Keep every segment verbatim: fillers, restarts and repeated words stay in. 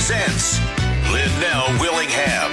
presents Linnell Willingham.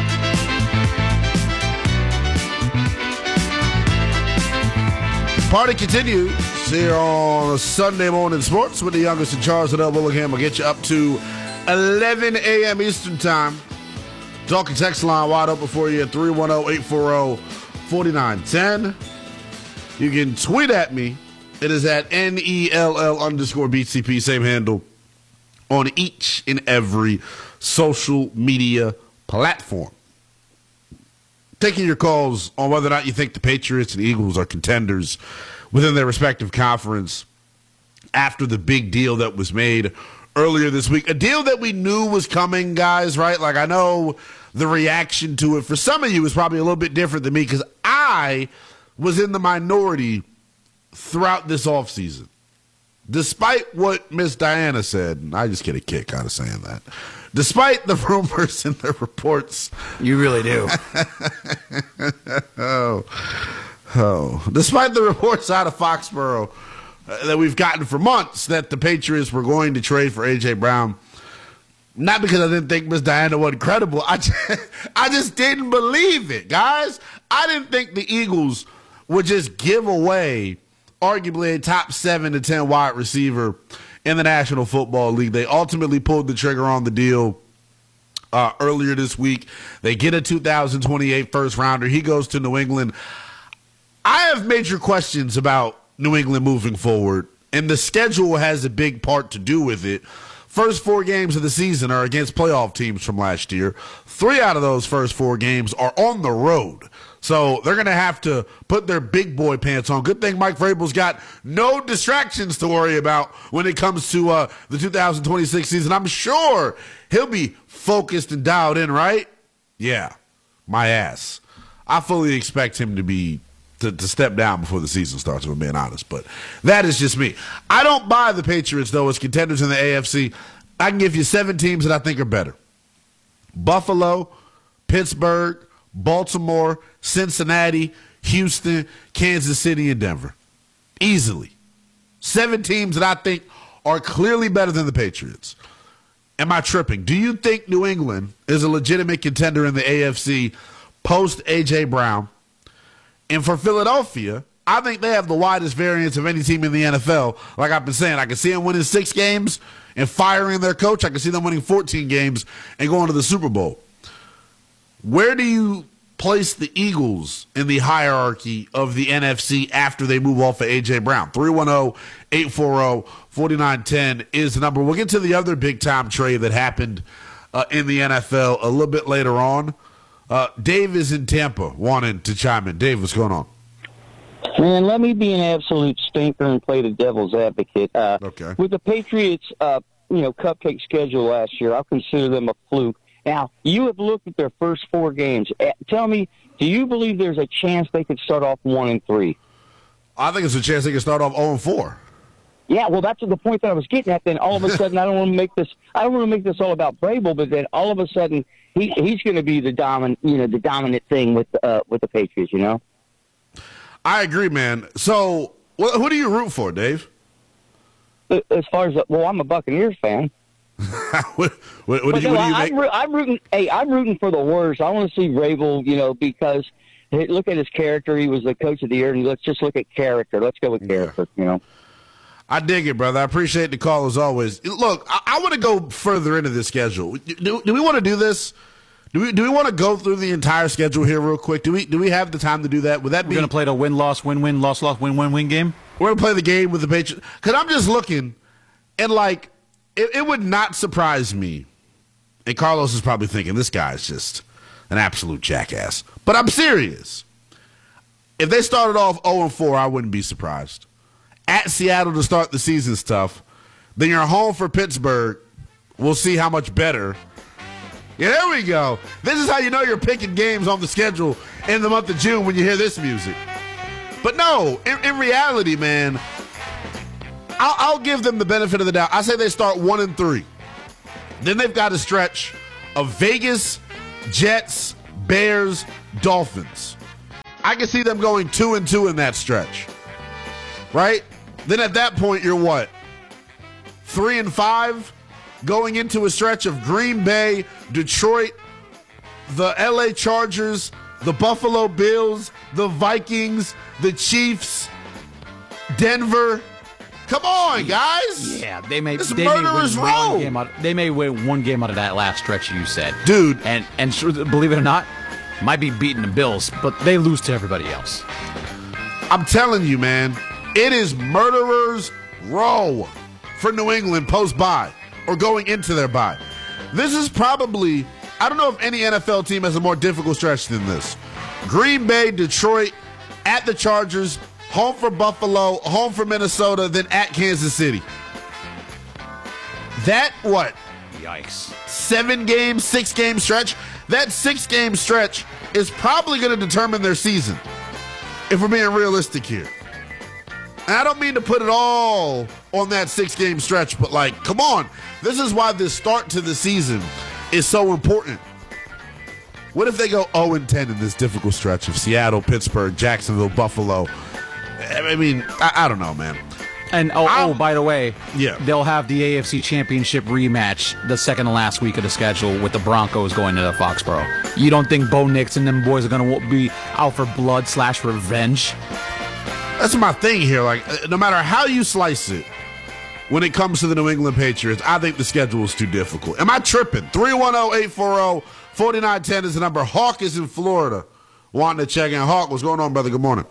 Party continues here on Sunday Morning Sports with the youngest in charge, Linnell Willingham. Will get you up to eleven a.m. Eastern Time. Talking text line wide open for you at three one zero, eight four zero, four nine one zero. You can tweet at me. It is at N E L L underscore B C P, same handle on each and every social media platform. Taking your calls on whether or not you think the Patriots and Eagles are contenders within their respective conference after the big deal that was made earlier this week. A deal that we knew was coming, guys, right? Like, I know the reaction to it for some of you is probably a little bit different than me because I was in the minority throughout this offseason. Despite what Miss Diana said, and I just get a kick out of saying that, despite the rumors and the reports. You really do. oh, oh. Despite the reports out of Foxborough uh, that we've gotten for months that the Patriots were going to trade for A J. Brown, not because I didn't think Miss Diana wasn't credible. I just, I just didn't believe it, guys. I didn't think the Eagles would just give away arguably a top seven to ten wide receiver in the National Football League. They ultimately pulled the trigger on the deal uh, earlier this week. They get a two thousand twenty-eight first rounder. He goes to New England. I have major questions about New England moving forward, and the schedule has a big part to do with it. First four games of the season are against playoff teams from last year. Three out of those first four games are on the road. So they're going to have to put their big boy pants on. Good thing Mike Vrabel's got no distractions to worry about when it comes to uh, the two thousand twenty-six season. I'm sure he'll be focused and dialed in, right? Yeah, my ass. I fully expect him to be to, to step down before the season starts, if I'm being honest. But that is just me. I don't buy the Patriots, though, as contenders in the A F C. I can give you seven teams that I think are better. Buffalo, Pittsburgh, Baltimore, Cincinnati, Houston, Kansas City, and Denver. Easily. Seven teams that I think are clearly better than the Patriots. Am I tripping? Do you think New England is a legitimate contender in the A F C post A J. Brown? And for Philadelphia, I think they have the widest variance of any team in the N F L. Like I've been saying, I can see them winning six games and firing their coach. I can see them winning fourteen games and going to the Super Bowl. Where do you place the Eagles in the hierarchy of the N F C after they move off of A J. Brown? three one zero, eight four zero, four nine one zero is the number. We'll get to the other big-time trade that happened uh, in the N F L a little bit later on. Uh, Dave is in Tampa wanting to chime in. Dave, what's going on? Man, let me be an absolute stinker and play the devil's advocate. Uh, okay. With the Patriots, uh, you know, cupcake schedule last year, I'll consider them a fluke. Now, you have looked at their first four games. Tell me, do you believe there's a chance they could start off one and three? I think there's a chance they could start off zero and four. Yeah, well, that's the point that I was getting at. Then all of a sudden, I don't want to make this. I don't want to make this all about Vrabel, but then all of a sudden, he he's going to be the dominant, you know, the dominant thing with uh, with the Patriots. You know. I agree, man. So, wh- who do you root for, Dave? As far as well, I'm a Buccaneers fan. what, what, what do you, no, what do you I'm, make? I'm rooting. Hey, I'm rooting for the Warriors. I want to see Vrabel, you know, because hey, look at his character. He was the coach of the year, and let's just look at character. Let's go with character. Yeah. You know. I dig it, brother. I appreciate the call as always. Look, I, I want to go further into the schedule. Do, do we want to do this? Do we do we want to go through the entire schedule here real quick? Do we do we have the time to do that? Would that We're be? We're going to play the win-loss, win-win, loss-loss, win-win-win game? We're going to play the game with the Patriots. Because I'm just looking, and, like, it, it would not surprise me. And Carlos is probably thinking, this guy's just an absolute jackass. But I'm serious. If they started off oh and four, I wouldn't be surprised. At Seattle to start the season's tough. Then you're home for Pittsburgh. We'll see how much better. Yeah, there we go. This is how you know you're picking games on the schedule in the month of June when you hear this music. But no, in, in reality, man, I'll, I'll give them the benefit of the doubt. I say they start one and three. Then they've got a stretch of Vegas, Jets, Bears, Dolphins. I can see them going two and two in that stretch. Right? Then at that point, you're what? Three and five? going into a stretch of Green Bay, Detroit, the L A Chargers, the Buffalo Bills, the Vikings, the Chiefs, Denver. Come on, guys. Yeah, they may. This They may murderer's win row. one game out. They may win one game out of that last stretch you said, Dude. And and sure, believe it or not, might be beating the Bills, but they lose to everybody else. I'm telling you, man, it is murderer's row for New England post-bye or going into their bye. This is probably, I don't know if any N F L team has a more difficult stretch than this. Green Bay, Detroit, at the Chargers, home for Buffalo, home for Minnesota, then at Kansas City. That, what? Yikes. Seven-game, six-game stretch? That six-game stretch is probably going to determine their season, if we're being realistic here. And I don't mean to put it all on that six-game stretch, but, like, come on. This is why this start to the season is so important. What if they go oh and ten in this difficult stretch of Seattle, Pittsburgh, Jacksonville, Buffalo? I mean, I, I don't know, man. And, oh, oh, by the way, Yeah. they'll have the A F C Championship rematch the second to last week of the schedule with the Broncos going to the Foxborough. You don't think Bo Nix and them boys are going to be out for blood slash revenge? That's my thing here. Like, no matter how you slice it, when it comes to the New England Patriots, I think the schedule is too difficult. Am I tripping? three one zero, eight four zero, four nine one zero is the number. Hawk is in Florida wanting to check in. Hawk, what's going on, brother? Good morning.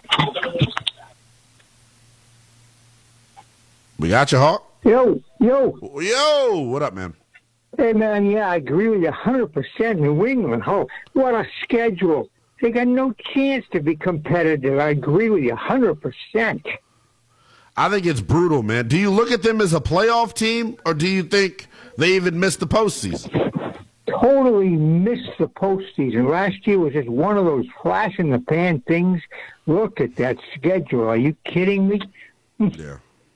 We got you, Hawk? Yo, yo. Yo, what up, man? Hey, man, yeah, I agree with you one hundred percent. New England, oh, what a schedule. They got no chance to be competitive. I agree with you one hundred percent. I think it's brutal, man. Do you look at them as a playoff team, or do you think they even missed the postseason? Totally missed the postseason. Last year was just one of those flash-in-the-pan things. Look at that schedule. Are you kidding me? Yeah.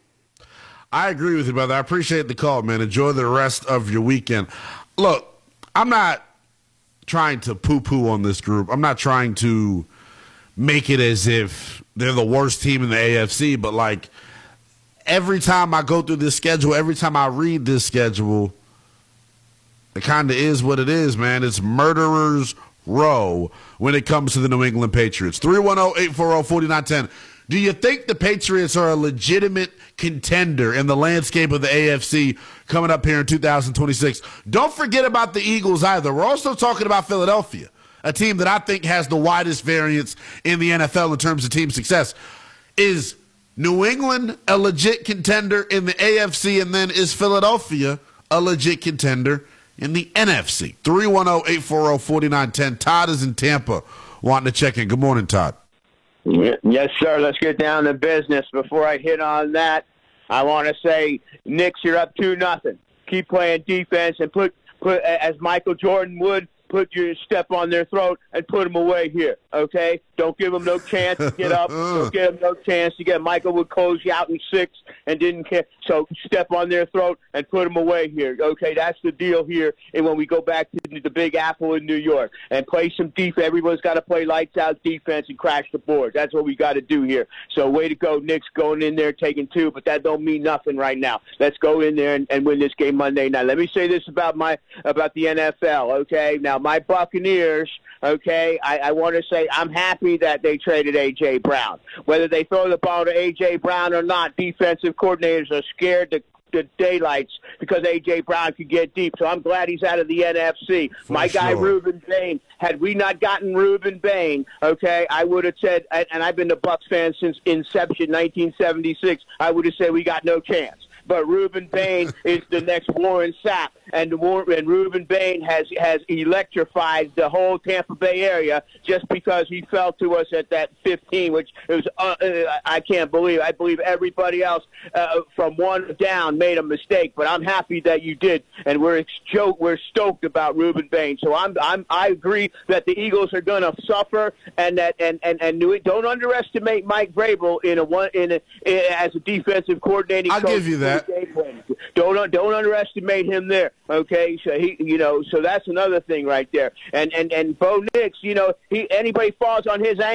I agree with you, brother. I appreciate the call, man. Enjoy the rest of your weekend. Look, I'm not trying to poo-poo on this group. I'm not trying to make it as if they're the worst team in the A F C, but, like, every time I go through this schedule, every time I read this schedule, it kind of is what it is, man. It's murderer's row when it comes to the New England Patriots. three one zero, eight four zero, four nine one zero. Do you think the Patriots are a legitimate contender in the landscape of the A F C coming up here in two thousand twenty-six? Don't forget about the Eagles either. We're also talking about Philadelphia, a team that I think has the widest variance in the N F L in terms of team success. Is New England a legit contender in the A F C, and then is Philadelphia a legit contender in the N F C? three one zero, eight four zero, four nine one zero. Todd is in Tampa wanting to check in. Good morning, Todd. Yes, sir. Let's get down to business. Before I hit on that, I want to say, Knicks, you're up two nothing. Keep playing defense and put put as Michael Jordan would. Put your step on their throat and put them away here, okay? Don't give them no chance to get up. Don't give them no chance to get. Michael would close you out in six and didn't care. So step on their throat and put them away here, okay? That's the deal here. And when we go back to the Big Apple in New York and play some defense, everyone's got to play lights out defense and crash the board. That's what we got to do here. So way to go, Knicks, going in there taking two, but that don't mean nothing right now. Let's go in there and, and win this game Monday night. Let me say this about my about the N F L, okay? Now, my Buccaneers, okay, I, I want to say I'm happy that they traded A J. Brown. Whether they throw the ball to A J. Brown or not, defensive coordinators are scared to the daylights because A J. Brown could get deep. So I'm glad he's out of the N F C. For My guy, sure. Reuben Bain, had we not gotten Reuben Bain, okay, I would have said, and I've been a Bucs fan since inception, nineteen seventy-six, I would have said we got no chance. But Reuben Bain is the next Warren Sapp, and Warren, and Reuben Bain has has electrified the whole Tampa Bay area just because he fell to us at that fifteen, which it was uh, uh, I can't believe. I believe everybody else uh, from one down made a mistake, but I'm happy that you did, and we're ex- we're stoked about Reuben Bain. So I'm I'm I agree that the Eagles are going to suffer, and that and and and New, don't underestimate Mike Vrabel in a one in, a, in as a defensive coordinating I'll coach. give you that. Don't don't underestimate him there. Okay, so he, you know, so that's another thing right there. And and and Bo Nix, you know, he anybody falls on his ankle.